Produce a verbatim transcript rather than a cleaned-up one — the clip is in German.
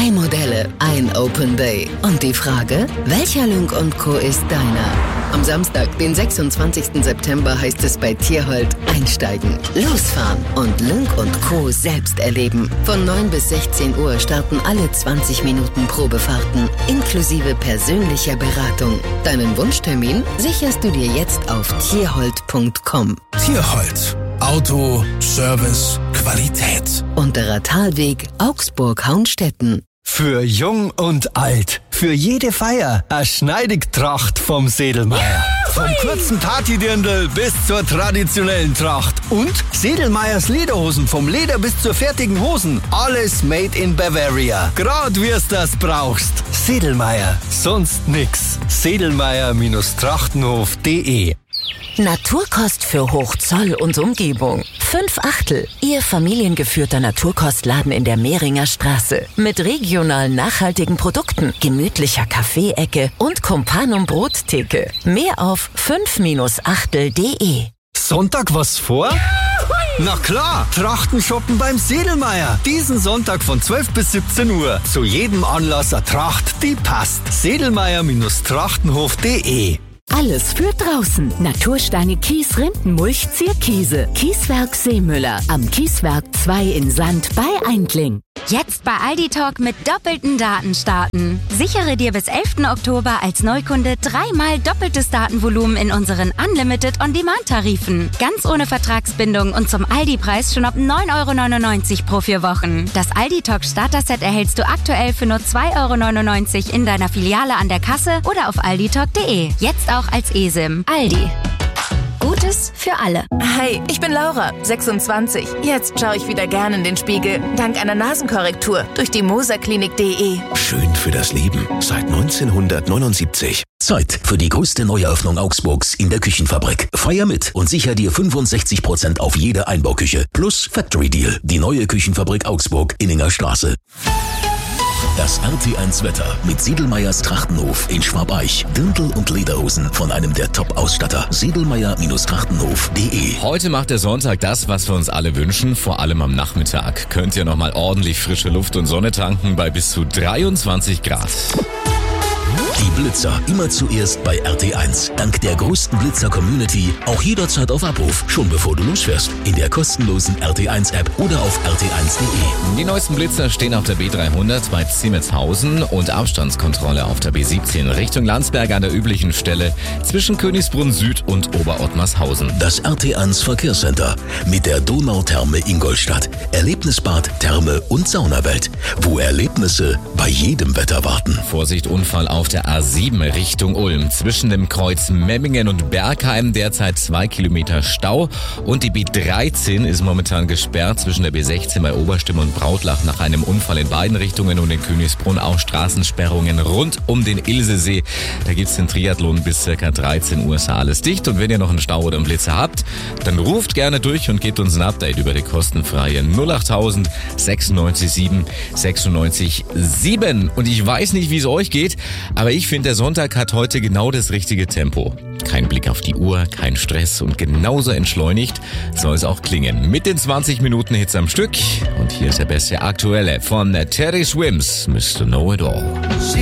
Zwei Modelle, ein Open Bay. Und die Frage, welcher Lynk und Co. ist deiner? Am Samstag, den sechsundzwanzigsten September, heißt es bei Tierhold einsteigen, losfahren und Lynk und Co. selbst erleben. Von neun bis sechzehn Uhr starten alle zwanzig Minuten Probefahrten, inklusive persönlicher Beratung. Deinen Wunschtermin sicherst du dir jetzt auf tierhold punkt com. Tierhold. Auto, Service, Qualität. Unterer Talweg, Augsburg-Haunstetten. Für jung und alt, für jede Feier, eine Schneidigtracht vom Sedelmeier. Vom kurzen Partydirndl bis zur traditionellen Tracht. Und Sedelmeiers Lederhosen, vom Leder bis zur fertigen Hosen. Alles made in Bavaria. Grad wie's das brauchst. Sedelmeier, sonst nix. Sedelmeier-Trachtenhof punkt de. Naturkost für Hochzoll und Umgebung. Fünf Achtel, Ihr familiengeführter Naturkostladen in der Mehringer Straße. Mit regionalen nachhaltigen Produkten, gemütlicher Kaffeeecke und Kumpanum Brottheke. Mehr auf fünf Achtel punkt de. Sonntag was vor? Na klar, Trachten shoppen beim Sedelmeier. Diesen Sonntag von zwölf bis siebzehn Uhr. Zu jedem Anlass eine Tracht, die passt. Sedelmeier-Trachtenhof punkt de. Alles für draußen. Natursteine Kies Rindenmulch Zierkiese. Kieswerk Seemüller. Am Kieswerk zwei in Sand bei Eindling. Jetzt bei Aldi Talk mit doppelten Daten starten. Sichere dir bis elften Oktober als Neukunde dreimal doppeltes Datenvolumen in unseren Unlimited On-Demand-Tarifen. Ganz ohne Vertragsbindung und zum Aldi-Preis schon ab neun Euro neunundneunzig pro vier Wochen. Das Aldi Talk Starter-Set erhältst du aktuell für nur zwei Euro neunundneunzig in deiner Filiale an der Kasse oder auf aldi talk punkt de. Jetzt auch als eSIM. Aldi. Gutes für alle. Hi, ich bin Laura, sechsundzwanzig. Jetzt schaue ich wieder gern in den Spiegel. Dank einer Nasenkorrektur durch die moserklinik punkt de. Schön für das Leben. Seit neunzehnhundertneunundsiebzig. Zeit für die größte Neueröffnung Augsburgs in der Küchenfabrik. Feier mit und sicher dir fünfundsechzig Prozent auf jede Einbauküche. Plus Factory Deal. Die neue Küchenfabrik Augsburg, Inninger Straße. Das R T eins Wetter mit Sedelmeiers Trachtenhof in Schwabeich. Dirndl und Lederhosen von einem der Top-Ausstatter. Sedelmeier-Trachtenhof punkt de. Heute macht der Sonntag das, was wir uns alle wünschen, vor allem am Nachmittag. Könnt ihr nochmal ordentlich frische Luft und Sonne tanken bei bis zu dreiundzwanzig Grad. Die Blitzer immer zuerst bei R T eins. Dank der größten Blitzer-Community auch jederzeit auf Abruf, schon bevor du losfährst. In der kostenlosen R T eins App oder auf r t eins punkt de. Die neuesten Blitzer stehen auf der B dreihundert bei Ziemetshausen und Abstandskontrolle auf der B siebzehn Richtung Landsberg an der üblichen Stelle zwischen Königsbrunn Süd und Oberottmarshausen. Das R T eins Verkehrscenter mit der Donautherme Ingolstadt. Erlebnisbad, Therme und Saunawelt, wo Erlebnisse bei jedem Wetter warten. Vorsicht, Unfall auf der A sieben Richtung Ulm. Zwischen dem Kreuz Memmingen und Bergheim derzeit zwei Kilometer Stau. Und die B dreizehn ist momentan gesperrt zwischen der B sechzehn bei Oberstimm und Brautlach nach einem Unfall in beiden Richtungen und in Königsbrunn auch Straßensperrungen rund um den Ilsesee. Da gibt's den Triathlon bis ca. dreizehn Uhr ist alles dicht. Und wenn ihr noch einen Stau oder einen Blitzer habt, dann ruft gerne durch und gebt uns ein Update über die kostenfreie null acht null null sechsundneunzig sieben sechsundneunzig sieben. Und ich weiß nicht, wie es euch geht, aber ich finde, der Sonntag hat heute genau das richtige Tempo. Kein Blick auf die Uhr, kein Stress und genauso entschleunigt soll es auch klingen. Mit den zwanzig Minuten Hits am Stück. Und hier ist der beste Aktuelle von Terry Swims, Mister Know It All.